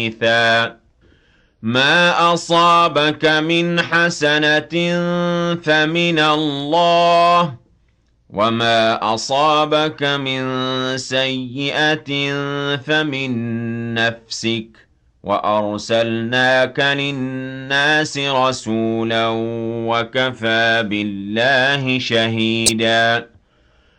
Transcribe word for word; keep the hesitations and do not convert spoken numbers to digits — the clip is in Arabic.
حديثا ما أصابك من حسنة فمن الله وما أصابك من سيئة فمن نفسك وأرسلناك للناس رسولا وكفى بالله شهيدا